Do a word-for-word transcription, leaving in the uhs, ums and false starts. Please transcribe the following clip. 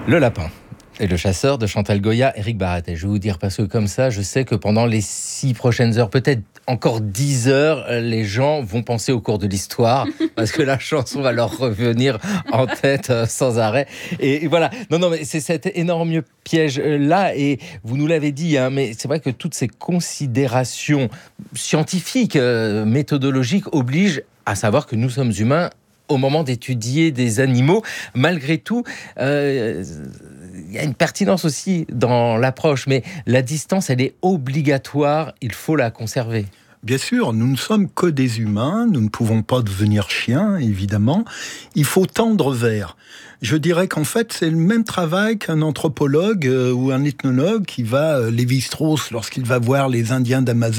Le lapin et le chasseur de Chantal Goya, Éric Baratet. Je vais vous dire, parce que comme ça, je sais que pendant les six prochaines heures, peut-être encore dix heures, les gens vont penser au cours de l'histoire, parce que la chanson va leur revenir en tête euh, sans arrêt. Et, et voilà, non, non, mais c'est cet énorme piège-là, et vous nous l'avez dit, hein, mais c'est vrai que toutes ces considérations scientifiques, euh, méthodologiques, obligent à savoir que nous sommes humains au moment d'étudier des animaux. Malgré tout, euh, il y a une pertinence aussi dans l'approche, mais la distance, elle est obligatoire, il faut la conserver. Bien sûr, nous ne sommes que des humains, nous ne pouvons pas devenir chiens, évidemment. Il faut tendre vers. Je dirais qu'en fait, c'est le même travail qu'un anthropologue euh, ou un ethnologue qui va, euh, Lévi-Strauss, lorsqu'il va voir les Indiens d'Amazon,